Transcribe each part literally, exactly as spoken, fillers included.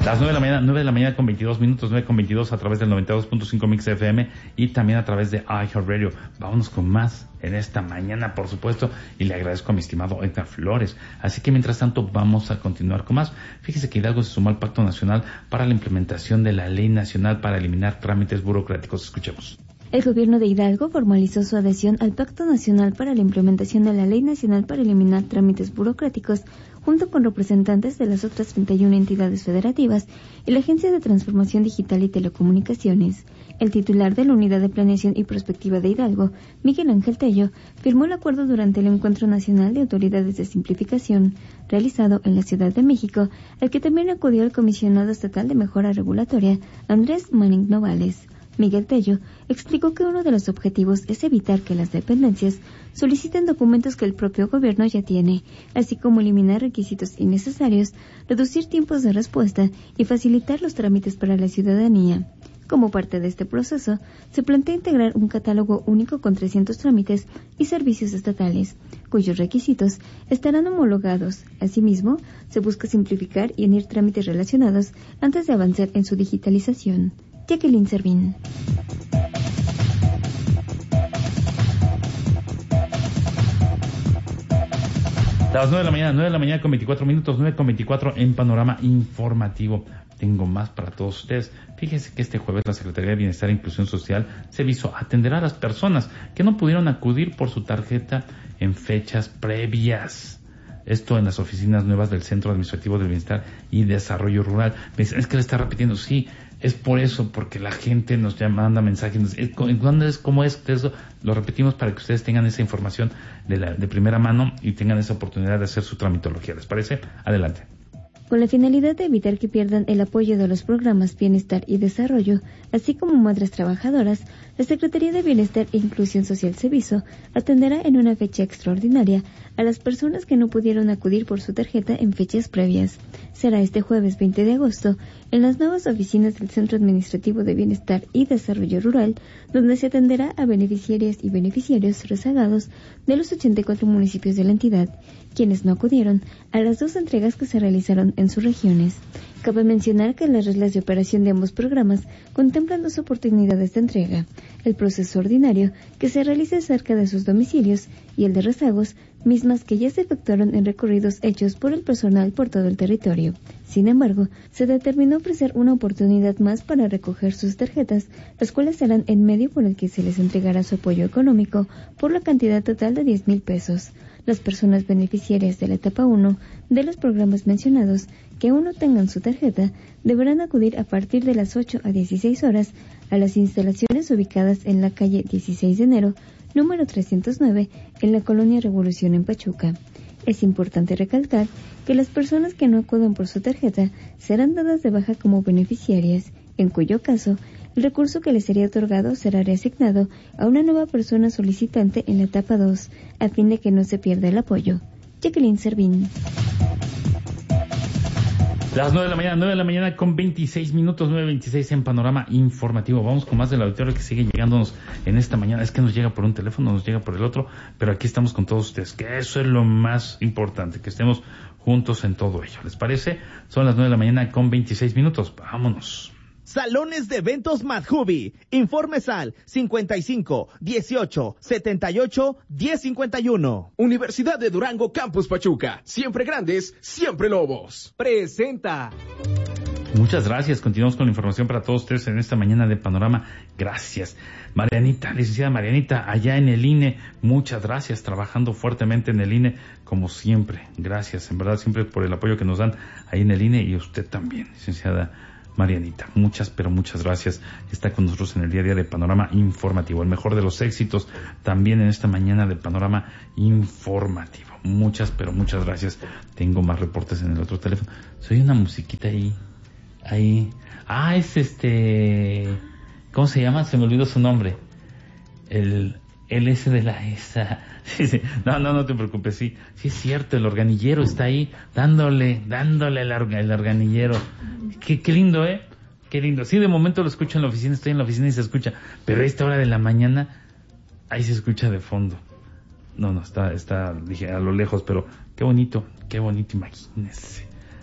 Las nueve de la mañana, nueve de la mañana con veintidós minutos, nueve con veintidós a través del noventa y dos punto cinco Mix F M y también a través de iHeartRadio. Vámonos con más en esta mañana, por supuesto, y le agradezco a mi estimado Edgar Flores. Así que mientras tanto vamos a continuar con más. Fíjese que Hidalgo se sumó al Pacto Nacional para la implementación de la Ley Nacional para eliminar trámites burocráticos. Escuchemos. El gobierno de Hidalgo formalizó su adhesión al Pacto Nacional para la implementación de la Ley Nacional para eliminar trámites burocráticos, junto con representantes de las otras treinta y una entidades federativas y la Agencia de Transformación Digital y Telecomunicaciones. El titular de la Unidad de Planeación y Prospectiva de Hidalgo, Miguel Ángel Tello, firmó el acuerdo durante el Encuentro Nacional de Autoridades de Simplificación, realizado en la Ciudad de México, al que también acudió el Comisionado Estatal de Mejora Regulatoria, Andrés Manning Novales. Miguel Tello explicó que uno de los objetivos es evitar que las dependencias soliciten documentos que el propio gobierno ya tiene, así como eliminar requisitos innecesarios, reducir tiempos de respuesta y facilitar los trámites para la ciudadanía. Como parte de este proceso, se plantea integrar un catálogo único con trescientos trámites y servicios estatales, cuyos requisitos estarán homologados. Asimismo, se busca simplificar y unir trámites relacionados antes de avanzar en su digitalización. Jacqueline Servín. Las nueve de la mañana, nueve de la mañana con veinticuatro minutos, nueve con veinticuatro en Panorama Informativo. Tengo más para todos ustedes. Fíjense que este jueves la Secretaría de Bienestar e Inclusión Social, Ceviso, atenderá a las personas que no pudieron acudir por su tarjeta en fechas previas. Esto en las oficinas nuevas del Centro Administrativo del Bienestar y Desarrollo Rural. Me dicen, es que le está repitiendo, sí, es por eso, porque la gente nos llama, manda mensajes, nos, ¿dónde es, cómo es eso? Lo repetimos para que ustedes tengan esa información de, la, de primera mano y tengan esa oportunidad de hacer su tramitología. ¿Les parece? Adelante. Con la finalidad de evitar que pierdan el apoyo de los programas Bienestar y Desarrollo, así como madres trabajadoras, la Secretaría de Bienestar e Inclusión Social Ceviso atenderá en una fecha extraordinaria a las personas que no pudieron acudir por su tarjeta en fechas previas. Será este jueves veinte de agosto en las nuevas oficinas del Centro Administrativo de Bienestar y Desarrollo Rural, donde se atenderá a beneficiarias y beneficiarios rezagados de los ochenta y cuatro municipios de la entidad, quienes no acudieron a las dos entregas que se realizaron en sus regiones. Cabe mencionar que las reglas de operación de ambos programas contemplan dos oportunidades de entrega: el proceso ordinario, que se realiza cerca de sus domicilios, y el de rezagos, mismas que ya se efectuaron en recorridos hechos por el personal por todo el territorio. Sin embargo, se determinó ofrecer una oportunidad más para recoger sus tarjetas, las cuales serán en medio por el que se les entregará su apoyo económico por la cantidad total de diez mil pesos. Las personas beneficiarias de la etapa uno de los programas mencionados que aún no tengan su tarjeta deberán acudir a partir de las ocho a dieciséis horas a las instalaciones ubicadas en la calle dieciséis de enero, número trescientos nueve, en la Colonia Revolución en Pachuca. Es importante recalcar que las personas que no acudan por su tarjeta serán dadas de baja como beneficiarias, en cuyo caso el recurso que les sería otorgado será reasignado a una nueva persona solicitante en la etapa dos, a fin de que no se pierda el apoyo. Jacqueline Servín. Las nueve de la mañana, nueve de la mañana con veintiséis minutos, nueve veintiséis en Panorama Informativo. Vamos con más del auditorio que sigue llegándonos en esta mañana. Es que nos llega por un teléfono, nos llega por el otro, pero aquí estamos con todos ustedes, que eso es lo más importante, que estemos juntos en todo ello. ¿Les parece? Son las nueve de la mañana con veintiséis minutos. Vámonos. Salones de Eventos Madhubi. Informes al cincuenta y cinco, dieciocho, setenta y ocho, diez cincuenta y uno. Universidad de Durango Campus Pachuca. Siempre grandes, siempre lobos. Presenta. Muchas gracias. Continuamos con la información para todos ustedes en esta mañana de Panorama. Gracias. Marianita, licenciada Marianita, allá en el I N E, muchas gracias, trabajando fuertemente en el I N E, como siempre. Gracias, en verdad, siempre por el apoyo que nos dan ahí en el I N E y usted también, licenciada Marianita. Muchas, pero muchas gracias. Está con nosotros en el día a día de Panorama Informativo. El mejor de los éxitos también en esta mañana de Panorama Informativo. Muchas, pero muchas gracias. Tengo más reportes en el otro teléfono. Soy una musiquita ahí. Ahí. Ah, es este... ¿Cómo se llama? Se me olvidó su nombre. El... El ese de la esa. Sí, sí. No, no, no te preocupes, sí. Sí es cierto, el organillero está ahí dándole, dándole el, orga, el organillero. Qué, qué lindo, ¿eh? Qué lindo. Sí, de momento lo escucho en la oficina, estoy en la oficina y se escucha. Pero a esta hora de la mañana, ahí se escucha de fondo. No, no, está, está, dije, a lo lejos, pero qué bonito, qué bonito, imagínense.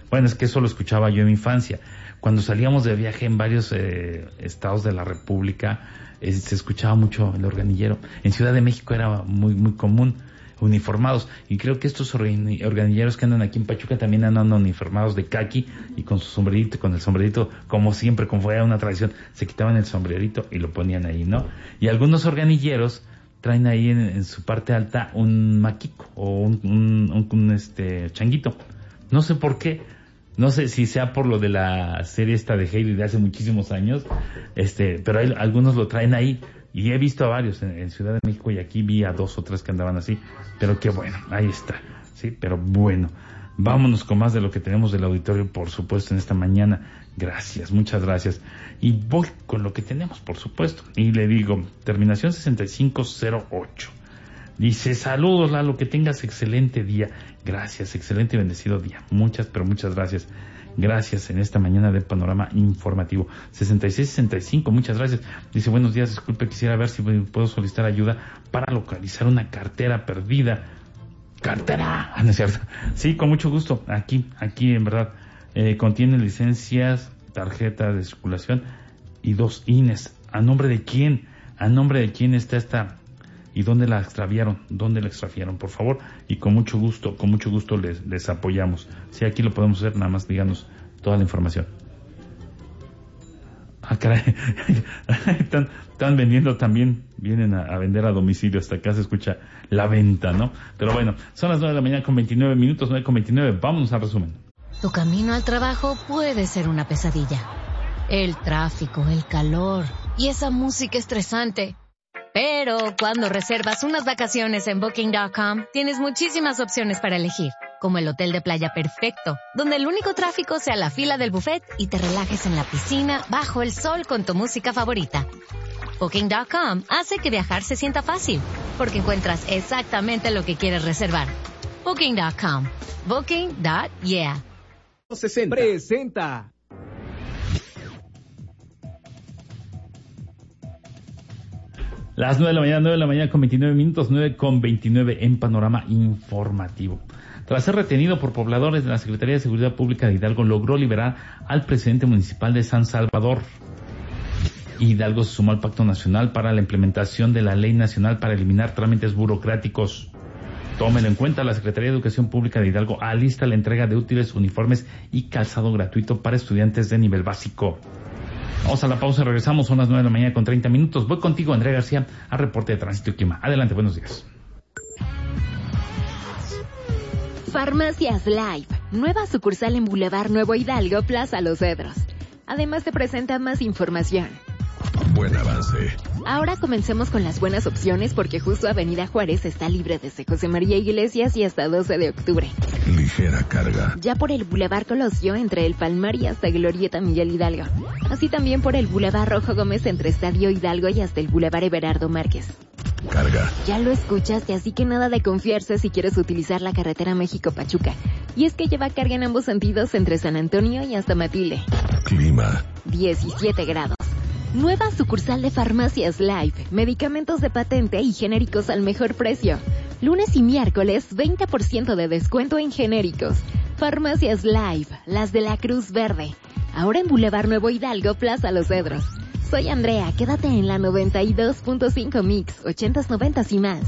Bueno, es que eso lo escuchaba yo en mi infancia. Cuando salíamos de viaje en varios eh, estados de la República, eh, se escuchaba mucho el organillero. En Ciudad de México era muy muy común, uniformados. Y creo que estos organilleros que andan aquí en Pachuca también andan uniformados de caqui y con su sombrerito, con el sombrerito, como siempre, como fue una tradición, se quitaban el sombrerito y lo ponían ahí, ¿no? Y algunos organilleros traen ahí en, en su parte alta un maquico o un, un, un, un este changuito. No sé por qué. No sé si sea por lo de la serie esta de Hailey de hace muchísimos años, este, pero hay, algunos lo traen ahí y he visto a varios en, en Ciudad de México y aquí vi a dos o tres que andaban así, pero qué bueno, ahí está, sí, pero bueno, vámonos con más de lo que tenemos del auditorio, por supuesto, en esta mañana. Gracias, muchas gracias. Y voy con lo que tenemos, por supuesto, y le digo, terminación sesenta y cinco cero ocho. Dice, saludos Lalo, que tengas excelente día. Gracias, excelente y bendecido día. Muchas, pero muchas gracias. Gracias en esta mañana de Panorama Informativo. sesenta y seis sesenta y cinco, muchas gracias. Dice, buenos días, disculpe, quisiera ver si puedo solicitar ayuda para localizar una cartera perdida. ¡Cartera! Ah, no es cierto. Sí, con mucho gusto. Aquí, aquí en verdad. Eh, contiene licencias, tarjeta de circulación y dos I N Es. ¿A nombre de quién? ¿A nombre de quién está esta? ¿Y dónde la extraviaron? ¿Dónde la extraviaron? Por favor, y con mucho gusto, con mucho gusto les, les apoyamos. Si aquí lo podemos hacer, nada más díganos toda la información. Ah, caray, están, están vendiendo también, vienen a, a vender a domicilio, hasta acá se escucha la venta, ¿no? Pero bueno, son las nueve de la mañana con veintinueve minutos, nueve con veintinueve, vámonos al resumen. Tu camino al trabajo puede ser una pesadilla. El tráfico, el calor y esa música estresante. Pero cuando reservas unas vacaciones en Booking punto com, tienes muchísimas opciones para elegir, como el hotel de playa perfecto, donde el único tráfico sea la fila del buffet y te relajes en la piscina bajo el sol con tu música favorita. Booking punto com hace que viajar se sienta fácil, porque encuentras exactamente lo que quieres reservar. Booking punto com. Booking punto yeah. sesenta presenta. Las nueve de la mañana, nueve de la mañana con veintinueve minutos, nueve con veintinueve en Panorama Informativo. Tras ser retenido por pobladores de la Secretaría de Seguridad Pública de Hidalgo, logró liberar al presidente municipal de San Salvador. Hidalgo se sumó al Pacto Nacional para la implementación de la Ley Nacional para eliminar trámites burocráticos. Tómelo en cuenta, la Secretaría de Educación Pública de Hidalgo alista la entrega de útiles, uniformes y calzado gratuito para estudiantes de nivel básico. Vamos a la pausa, regresamos, son las nueve de la mañana con treinta minutos. Voy contigo, Andrea García, a reporte de tránsito y clima. Adelante, buenos días. Farmacias Live, nueva sucursal en Boulevard Nuevo Hidalgo, Plaza Los Cedros. Además te presenta más información. Buen avance. Ahora comencemos con las buenas opciones porque justo Avenida Juárez está libre desde José María Iglesias y hasta doce de octubre. Ligera carga. Ya por el Boulevard Colosio entre el Palmar y hasta Glorieta Miguel Hidalgo. Así también por el Boulevard Rojo Gómez entre Estadio Hidalgo y hasta el Boulevard Everardo Márquez. Carga. Ya lo escuchaste, así que nada de confiarse si quieres utilizar la carretera México-Pachuca. Y es que lleva carga en ambos sentidos entre San Antonio y hasta Matilde. Clima. diecisiete grados. Nueva sucursal de Farmacias Live. Medicamentos de patente y genéricos al mejor precio. Lunes y miércoles, veinte por ciento de descuento en genéricos. Farmacias Live, las de la Cruz Verde. Ahora en Boulevard Nuevo Hidalgo, Plaza Los Cedros. Soy Andrea, quédate en la noventa y dos punto cinco Mix, ochentas, noventas y más.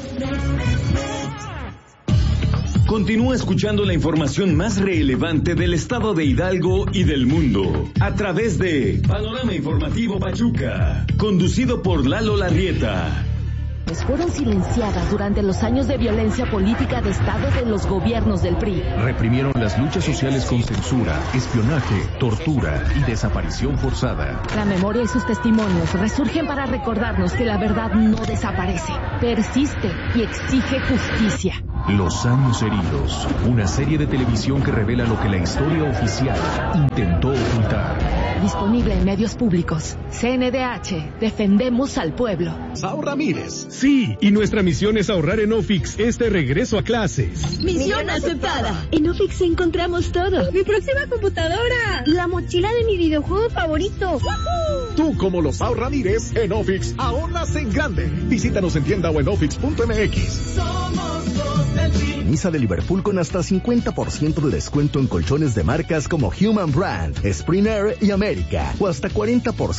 Continúa escuchando la información más relevante del estado de Hidalgo y del mundo a través de Panorama Informativo Pachuca, conducido por Lalo Larrieta. Fueron silenciadas durante los años de violencia política de Estado de los gobiernos del P R I. Reprimieron las luchas sociales con censura, espionaje, tortura y desaparición forzada. La memoria y sus testimonios resurgen para recordarnos que la verdad no desaparece, persiste y exige justicia. Los años heridos, una serie de televisión que revela lo que la historia oficial intentó ocultar. Disponible en medios públicos. C N D H, defendemos al pueblo. Sao Ramírez. Sí, y nuestra misión es ahorrar en Ofix este regreso a clases. Misión aceptada. En Ofix encontramos todo. Mi próxima computadora. La mochila de mi videojuego favorito. ¡Woohoo! Tú, como los Sao Ramírez, en Ofix ahorras en grande. Visítanos en tienda o en ofix punto m x. Somos los del Niza de Liverpool con hasta cincuenta por ciento de descuento en colchones de marcas como Human Brand, Spring Air y América, o hasta cuarenta por ciento